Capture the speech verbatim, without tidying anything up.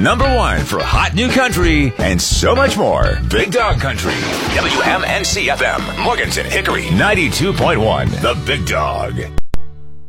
number one for hot new country and so much more. Big Dog Country. W M N C F M, Morganton, Hickory, ninety-two point one. The Big Dog.